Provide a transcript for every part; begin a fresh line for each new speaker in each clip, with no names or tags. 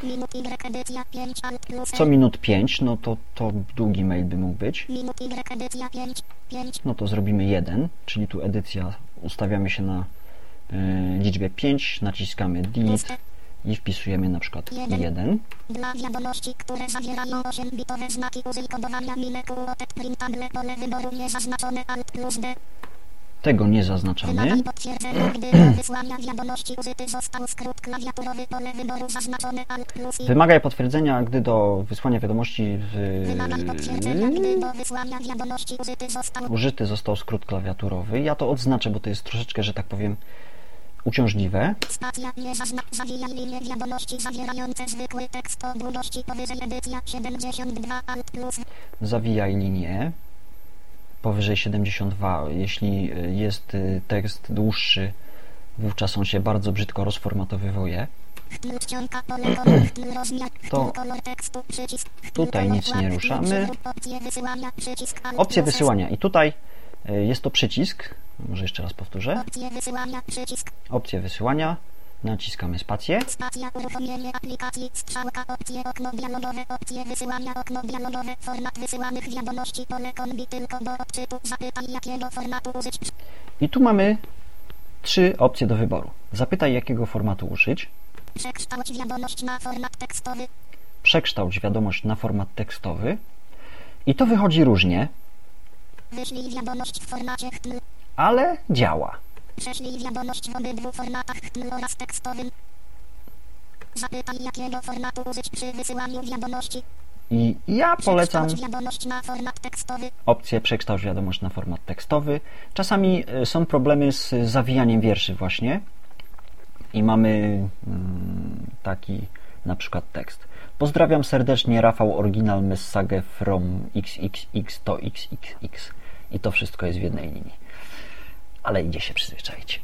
Co minut 5, no to długi mail by mógł być. No to zrobimy 1, czyli tu edycja, ustawiamy się na liczbie 5, naciskamy delete i wpisujemy na przykład 1.
Dla wiadomości, które zawierają 8-bitowe znaki użytkowania minekuotet printable pole wyboru niezaznaczone Alt plus D.
Tego nie zaznaczamy.
Wymagaj potwierdzenia, gdy do wysłania wiadomości użyty został skrót klawiaturowy pole wyboru zaznaczony Alt plus I.
Wymagaj potwierdzenia, gdy do wysłania wiadomości
Wymagaj potwierdzenia, gdy do wysłania wiadomości
użyty został skrót klawiaturowy. Ja to odznaczę, bo to jest troszeczkę, że tak powiem, uciążliwe.
Stacja nie zawijaj linię wiadomości zawierające zwykły tekst o długości powyżej edycja 72 Alt plus.
Zawijaj linię powyżej 72. Jeśli jest tekst dłuższy, wówczas on się bardzo brzydko rozformatowywuje. To tutaj nic nie ruszamy. Opcje wysyłania. I tutaj jest to przycisk. Może jeszcze raz powtórzę. Opcje wysyłania. Naciskamy spację.
Spacja, uruchomienie aplikacji, strzałka, opcje, okno dialogowe, opcje wysyłania, okno dialogowe, format wysyłanych wiadomości, pole kombi tylko do odczytu, zapytaj jakiego formatu użyć.
I tu mamy 3 opcje do wyboru. Zapytaj jakiego formatu użyć.
Przekształć wiadomość na format tekstowy.
Przekształć wiadomość na format tekstowy. I to wychodzi różnie.
Wyślij wiadomość w formacie HTML.
Ale działa.
Prześlij wiadomość w obydwu formatach HTML oraz tekstowym. Zapytaj jakiego formatu użyć przy wysyłaniu wiadomości.
I ja polecam
wiadomość na format tekstowy.
opcję przekształć wiadomość na format tekstowy. Czasami są problemy z zawijaniem wierszy właśnie. I mamy taki na przykład tekst. Pozdrawiam serdecznie, Rafał, oryginal message from XXX to XXX. I to wszystko jest w jednej linii. Ale idzie się przyzwyczaić.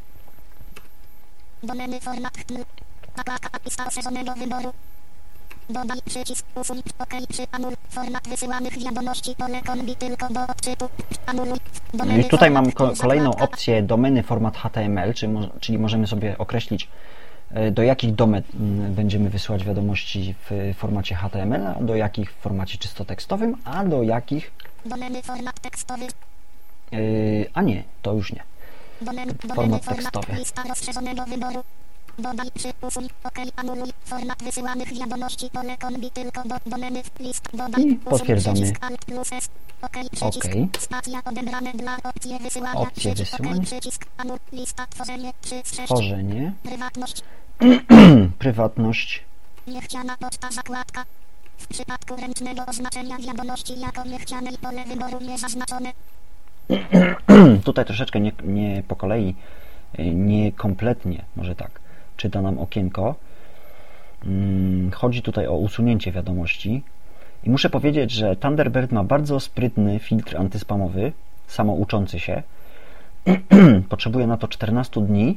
Domeny format HTML. Zakładka lista oszerzonego wyboru. Dodaj przycisk usuń OK przy anul. Format wysyłanych wiadomości pole kombi tylko do odczytu. Anuluj.
I tutaj mam kolejną opcję domeny format HTML, czyli możemy sobie określić do jakich domen będziemy wysyłać wiadomości w formacie HTML, a do jakich w formacie czysto tekstowym, a
domeny format tekstowy.
A nie, to już nie. Format tekstowy.
Lista rozszerzonego wyboru. Dodaj przy usuń OK anuluj. Format wysyłanych wiadomości pole kombi tylko do domeny list. Dodaj
i potwierdzamy
OK. Stacja odebrane dla opcji wysyłania.
Opcje wysyłania.
Przycisk anul. Lista
tworzenie.
Prywatność.
Prywatność.
Niechciana poczta zakładka. W przypadku ręcznego oznaczenia wiadomości jako niechciane pole wyboru niezaznaczone.
Tutaj troszeczkę nie po kolei, niekompletnie, może tak, czyta nam okienko. Chodzi tutaj o usunięcie wiadomości. I muszę powiedzieć, że Thunderbird ma bardzo sprytny filtr antyspamowy, samouczący się. Potrzebuje na to 14 dni.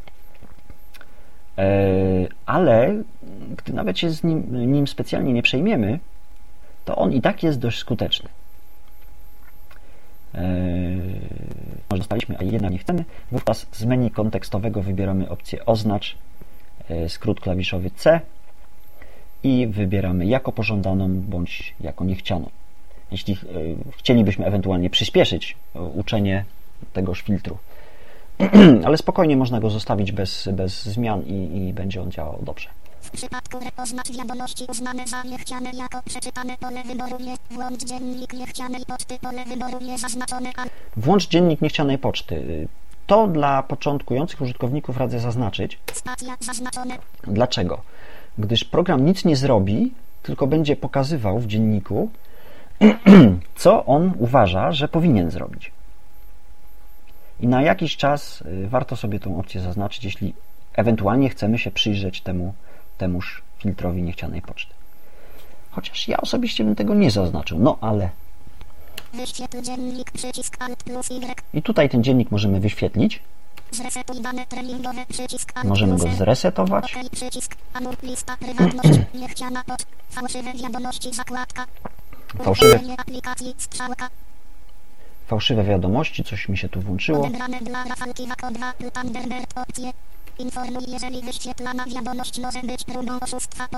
Ale gdy nawet się nim specjalnie nie przejmiemy, to on i tak jest dość skuteczny. Może dostaliśmy, a jednak nie chcemy. Wówczas z menu kontekstowego wybieramy opcję oznacz, skrót klawiszowy C i wybieramy jako pożądaną bądź jako niechcianą. Jeśli chcielibyśmy ewentualnie przyspieszyć uczenie tegoż filtru. Ale spokojnie można go zostawić bez zmian i będzie on działał dobrze.
W przypadku oznacz wiadomości uznane za niechciane jako przeczytane pole wyboru nie. Włącz dziennik niechcianej poczty pole wyboru niezaznaczone.
Włącz dziennik niechcianej poczty. To dla początkujących użytkowników radzę zaznaczyć.
Stacja zaznaczone.
Dlaczego? Gdyż program nic nie zrobi, tylko będzie pokazywał w dzienniku, co on uważa, że powinien zrobić. I na jakiś czas warto sobie tą opcję zaznaczyć, jeśli ewentualnie chcemy się przyjrzeć temuż filtrowi niechcianej poczty. Chociaż ja osobiście bym tego nie zaznaczył, no ale...
Wyświetl dziennik, przycisk Alt plus Y.
I tutaj ten dziennik możemy wyświetlić.
Zresetuj dane treningowe, przycisk Alt
możemy
plus
go zresetować.
OK, przycisk anul, lista, prywatność, niechciana poczta, fałszywe wiadomości, zakładka. Aplikacji, strzałka.
Fałszywe wiadomości, coś mi się tu włączyło.
Odebrane dla Rafałki Wako 2 Thunderbird opcje. Informuj, jeżeli wyświetlana wiadomość może być próbą oszustwa.